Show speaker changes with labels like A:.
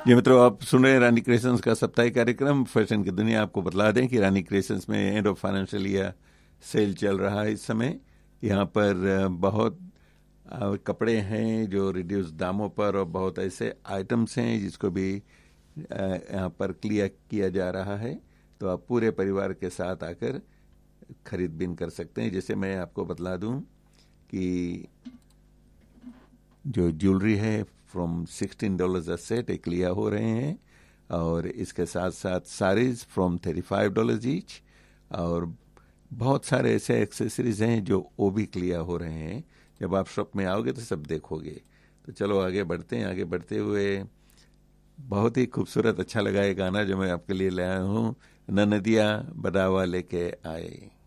A: जी मित्रों, आप सुन रहे हैं रानी क्रिएशंस का साप्ताहिक कार्यक्रम फैशन की दुनिया। आपको बतला दें कि रानी क्रिएशंस में end of financial year cell चल रहा है इस समय। यहाँ पर बहुत कपड़े हैं जो रिड्यूस दामों पर, और बहुत ऐसे आइटम्स हैं जिसको भी यहाँ पर क्लियर किया जा रहा है। तो आप पूरे परिवार के साथ आकर खरीद बिन कर सकते हैं। जैसे मैं आपको बतला दूं कि जो ज्वेलरी है फ्रॉम $16 अ सेट एक लिया हो रहे हैं, और इसके साथ साथ साड़ीज फ्रॉम $35 ईच, और बहुत सारे ऐसे एक्सेसरीज हैं जो वो भी क्लियर हो रहे हैं। जब आप शॉप में आओगे तो सब देखोगे। तो चलो आगे बढ़ते हैं। आगे बढ़ते हुए बहुत ही खूबसूरत अच्छा लगा ये गाना जो मैं आपके लिए लाया हूँ, न नदिया बदावा लेके आए।